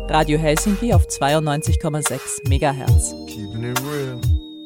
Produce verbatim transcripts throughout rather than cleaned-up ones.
Radio Helsinki auf zweiundneunzig Komma sechs Megahertz. Keeping it real.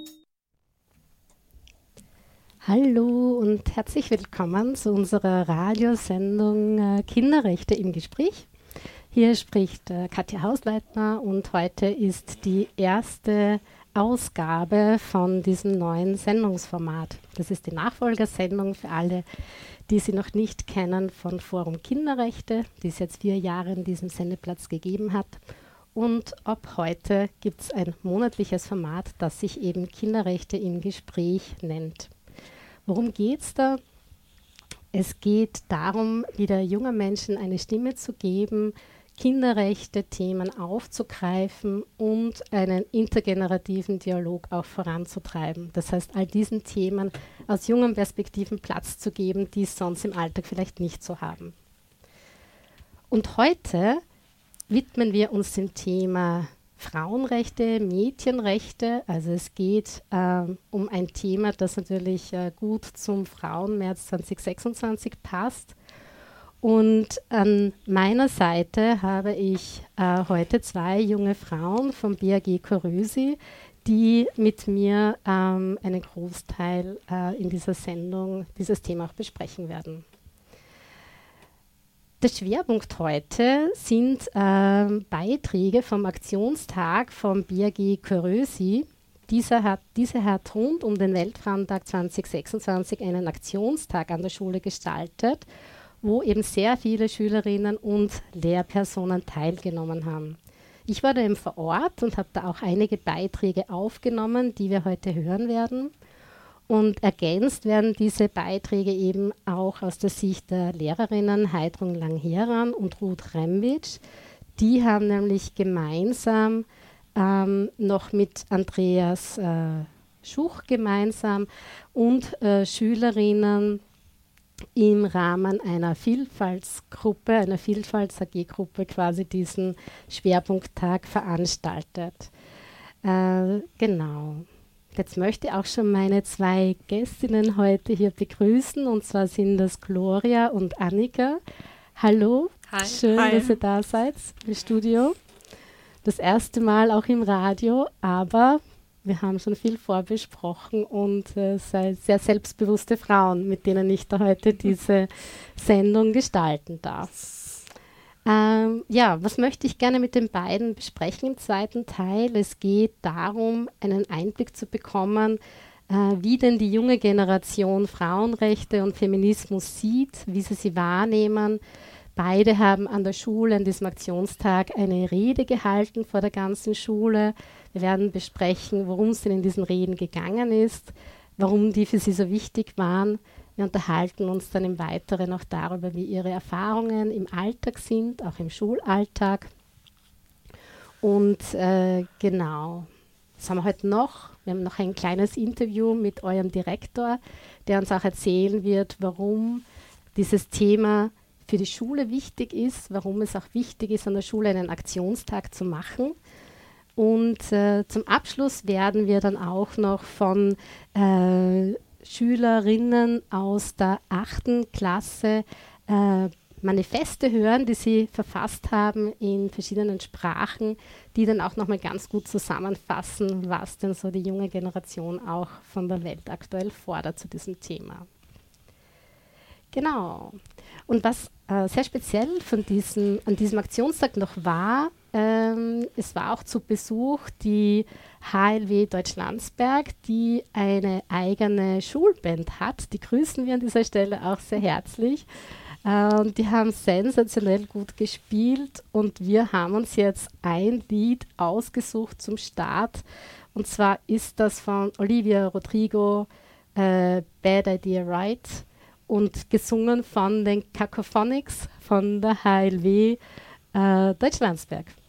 Hallo und herzlich willkommen zu unserer Radiosendung äh, Kinderrechte im Gespräch. Hier spricht äh, Katja Hausleitner und heute ist die erste Ausgabe von diesem neuen Sendungsformat. Das ist die Nachfolgersendung für alle, die Sie noch nicht kennen, von Forum Kinderrechte, die es jetzt vier Jahre in diesem Sendeplatz gegeben hat. Und ab heute gibt es ein monatliches Format, das sich eben Kinderrechte im Gespräch nennt. Worum geht es da? Es geht darum, wieder jungen Menschen eine Stimme zu geben, Kinderrechte, Themen aufzugreifen und einen intergenerativen Dialog auch voranzutreiben. Das heißt, all diesen Themen aus jungen Perspektiven Platz zu geben, die es sonst im Alltag vielleicht nicht so haben. Und heute widmen wir uns dem Thema Frauenrechte, Mädchenrechte. Also es geht äh, um ein Thema, das natürlich äh, gut zum Frauenmärz zwanzig sechsundzwanzig passt. Und an meiner Seite habe ich äh, heute zwei junge Frauen vom B A G Körösi, die mit mir ähm, einen Großteil äh, in dieser Sendung dieses Thema auch besprechen werden. Der Schwerpunkt heute sind äh, Beiträge vom Aktionstag vom B A G Körösi. Dieser hat, diese hat rund um den Weltfrauentag zwanzig sechsundzwanzig einen Aktionstag an der Schule gestaltet, wo eben sehr viele Schülerinnen und Lehrpersonen teilgenommen haben. Ich war da eben vor Ort und habe da auch einige Beiträge aufgenommen, die wir heute hören werden. Und ergänzt werden diese Beiträge eben auch aus der Sicht der Lehrerinnen Heidrun Langheran und Ruth Remwitsch. Die haben nämlich gemeinsam ähm, noch mit Andreas äh, Schuch gemeinsam und äh, Schülerinnen im Rahmen einer Vielfaltsgruppe, einer Vielfalts-A G-Gruppe quasi diesen Schwerpunkttag veranstaltet. Äh, genau. Jetzt möchte ich auch schon meine zwei Gästinnen heute hier begrüßen, und zwar sind das Gloria und Annika. Hallo, Hi. Schön, Hi. dass ihr da seid im Studio. Das erste Mal auch im Radio, aber wir haben schon viel vorbesprochen und äh, seid sehr selbstbewusste Frauen, mit denen ich da heute diese Sendung gestalten darf. Ähm, ja, was möchte ich gerne mit den beiden besprechen im zweiten Teil? Es geht darum, einen Einblick zu bekommen, äh, wie denn die junge Generation Frauenrechte und Feminismus sieht, wie sie sie wahrnehmen. Beide haben an der Schule an diesem Aktionstag eine Rede gehalten vor der ganzen Schule. Wir werden besprechen, worum es denn in diesen Reden gegangen ist, warum die für sie so wichtig waren. Wir unterhalten uns dann im Weiteren auch darüber, wie ihre Erfahrungen im Alltag sind, auch im Schulalltag. Und äh, genau, was haben wir heute noch? Wir haben noch ein kleines Interview mit eurem Direktor, der uns auch erzählen wird, warum dieses Thema für die Schule wichtig ist, warum es auch wichtig ist, an der Schule einen Aktionstag zu machen. Und äh, zum Abschluss werden wir dann auch noch von äh, Schülerinnen aus der achten Klasse äh, Manifeste hören, die sie verfasst haben in verschiedenen Sprachen, die dann auch nochmal ganz gut zusammenfassen, was denn so die junge Generation auch von der Welt aktuell fordert zu diesem Thema. Genau. Und was äh, sehr speziell von diesem, an diesem Aktionstag noch war, ähm, es war auch zu Besuch die H L W Deutschlandsberg, die eine eigene Schulband hat. Die grüßen wir an dieser Stelle auch sehr herzlich. Ähm, die haben sensationell gut gespielt und wir haben uns jetzt ein Lied ausgesucht zum Start. Und zwar ist das von Olivia Rodrigo, äh, Bad Idea Right, und gesungen von den Cacophonics von der H L W äh, Deutschlandsberg.